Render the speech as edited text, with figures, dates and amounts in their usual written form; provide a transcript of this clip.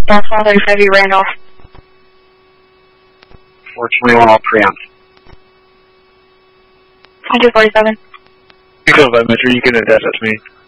Bus 135, you ran off. 421, all preempt. 247. You can go by Metro, you can attach that to me.